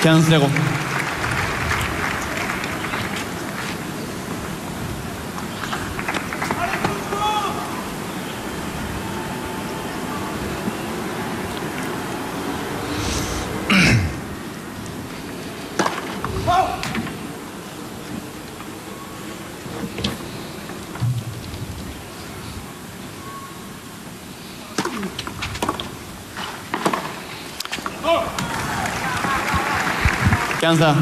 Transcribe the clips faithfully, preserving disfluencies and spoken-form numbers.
quinze zéro. quinze un.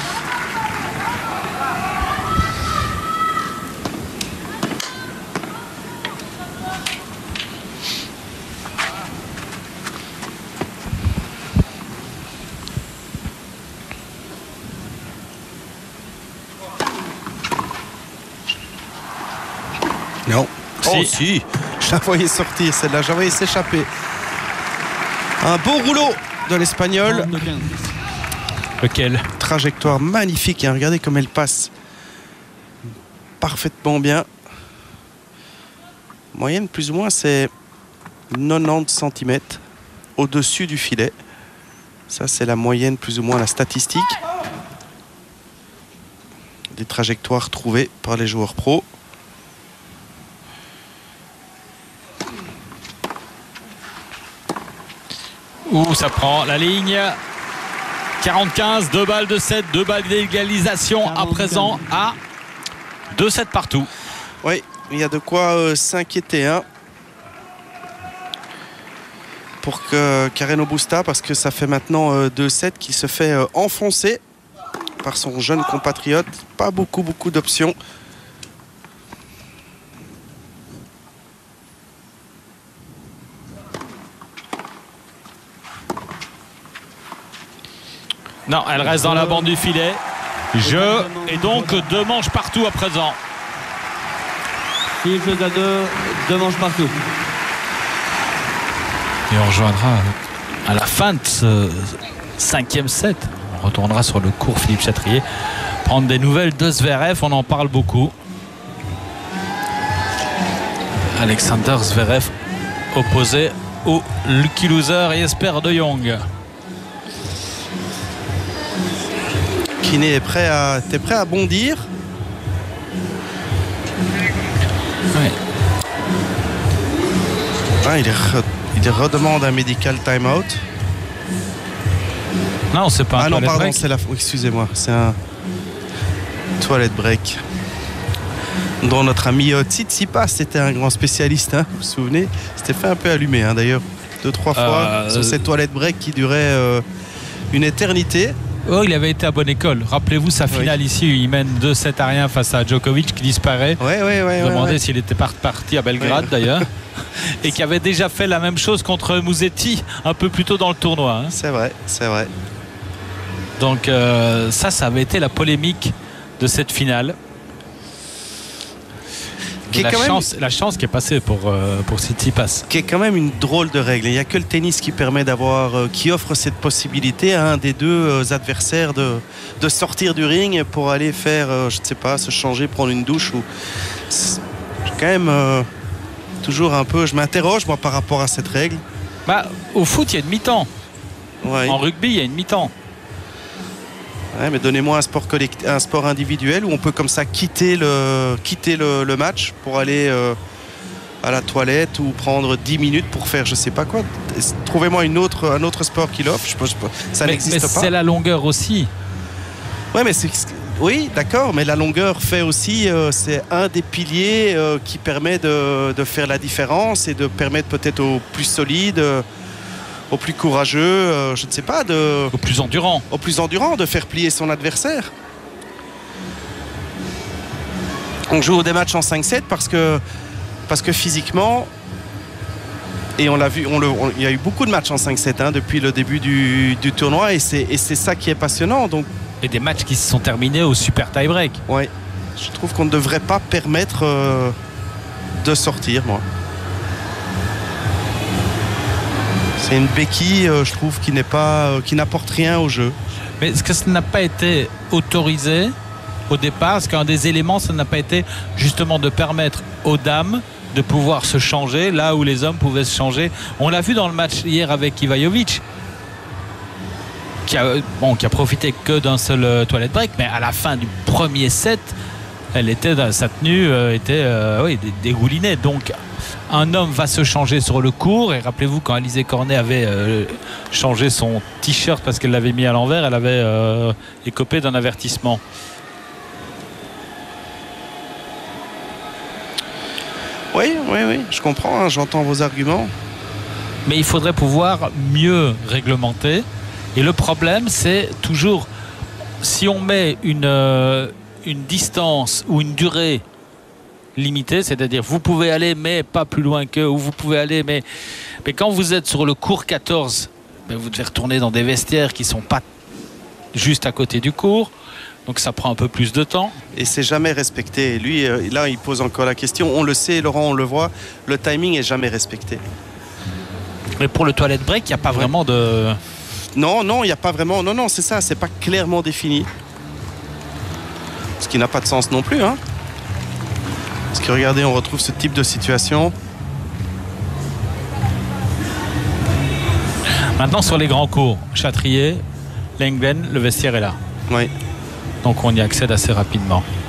Non. Si. Oh si, je la voyais sortir celle-là, je la voyais s'échapper. Un beau rouleau de l'Espagnol. Lequel? Trajectoire magnifique, hein. Regardez comme elle passe parfaitement bien. Moyenne plus ou moins c'est quatre-vingt-dix centimètres au-dessus du filet. Ça c'est la moyenne plus ou moins, la statistique des trajectoires trouvées par les joueurs pros. Ouh, ça prend la ligne. quarante quinze, deux balles de sept, deux balles d'égalisation à présent à deux sept partout. Oui, il y a de quoi euh, s'inquiéter hein, pour que Carreno Busta, parce que ça fait maintenant euh, deux sept qu'il se fait euh, enfoncer par son jeune compatriote. Pas beaucoup, beaucoup d'options. Non, elle reste dans la bande du filet. Jeu et donc deux manches partout à présent. six choses à deux, deux manches partout. Et on rejoindra à la fin de ce cinquième set. On retournera sur le cours Philippe Chatrier. Prendre des nouvelles de Zverev, on en parle beaucoup. Alexander Zverev opposé au lucky loser et Jesper de Jong. Kiné est prêt à, t'es prêt à bondir. Ouais. Ah, il, re, il redemande un medical timeout. Non, c'est pas un Ah non, pardon, break. c'est la. Excusez-moi, c'est un toilette break. Dont notre ami euh, Tsitsipas, c'était un grand spécialiste, hein, vous vous souvenez? C'était fait un peu allumer, hein, d'ailleurs, deux, trois fois Euh, sur ces toilettes break qui duraient euh, une éternité. Oh, il avait été à bonne école. Rappelez-vous sa finale oui. ici, il mène deux sept à rien face à Djokovic qui disparaît. Ouais, ouais, ouais, Demandez ouais, ouais. s'il était parti à Belgrade ouais. d'ailleurs. Et qui avait déjà fait la même chose contre Musetti un peu plus tôt dans le tournoi. Hein. C'est vrai, c'est vrai. Donc euh, ça, ça avait été la polémique de cette finale. Qui la, chance, même... la chance qui est passée pour, euh, pour Tsitsipas. Qui est quand même une drôle de règle. Il n'y a que le tennis qui permet d'avoir, euh, qui offre cette possibilité à un des deux euh, adversaires de, de sortir du ring pour aller faire, euh, je ne sais pas, se changer, prendre une douche. Ou... C'est quand même euh, toujours un peu. Je m'interroge moi par rapport à cette règle. Bah, au foot, il y a une mi-temps. Ouais. En rugby, il y a une mi-temps. Ouais, mais donnez-moi un sport collect... un sport individuel où on peut comme ça quitter le, quitter le, le match pour aller euh, à la toilette ou prendre dix minutes pour faire je sais pas quoi. Trouvez-moi une autre, un autre sport qui l'offre. Je peux, je peux... Ça n'existe pas. Mais c'est la longueur aussi. Ouais, mais c'est... Oui, d'accord, mais la longueur fait aussi, euh, c'est un des piliers euh, qui permet de, de faire la différence et de permettre peut-être aux plus solides... Euh, au plus courageux, euh, je ne sais pas, de, au plus endurant, au plus endurant, de faire plier son adversaire. On joue des matchs en cinq sept parce que parce que physiquement, et on l'a vu, on le, on, il y a eu beaucoup de matchs en cinq sept hein, depuis le début du, du tournoi et c'est et c'est ça qui est passionnant. Donc et des matchs qui se sont terminés au super tie-break. Ouais, je trouve qu'on ne devrait pas permettre euh, de sortir, moi. C'est une béquille, euh, je trouve, qui n'est pas, euh, qui n'apporte rien au jeu. Mais est-ce que ça n'a pas été autorisé au départ? Est-ce qu'un des éléments, ça n'a pas été justement de permettre aux dames de pouvoir se changer là où les hommes pouvaient se changer? On l'a vu dans le match hier avec Ivajovic, qui a, bon, qui a profité que d'un seul euh, toilet break, mais à la fin du premier set, elle était dans, sa tenue euh, était euh, oui, dégoulinée. Donc un homme va se changer sur le court, et rappelez-vous quand Alizé Cornet avait euh, changé son t-shirt parce qu'elle l'avait mis à l'envers, elle avait euh, écopé d'un avertissement. Oui, oui, oui, je comprends, hein, j'entends vos arguments. Mais il faudrait pouvoir mieux réglementer. Et le problème, c'est toujours, si on met une, euh, une distance ou une durée limitée, c'est-à-dire vous pouvez aller mais pas plus loin que, ou vous pouvez aller mais, mais quand vous êtes sur le court quatorze, ben vous devez retourner dans des vestiaires qui ne sont pas juste à côté du court. Donc ça prend un peu plus de temps. Et c'est jamais respecté. Lui, euh, là, il pose encore la question. On le sait, Laurent, on le voit. Le timing est jamais respecté. Mais pour le toilet break, il n'y a pas vraiment de... Non, non, il n'y a pas vraiment... Non, non, c'est ça. C'est pas clairement défini. Ce qui n'a pas de sens non plus. Hein. Parce que regardez, on retrouve ce type de situation. Maintenant, sur les grands cours, Châtrier, Lenglen, le vestiaire est là. Oui. Donc on y accède assez rapidement.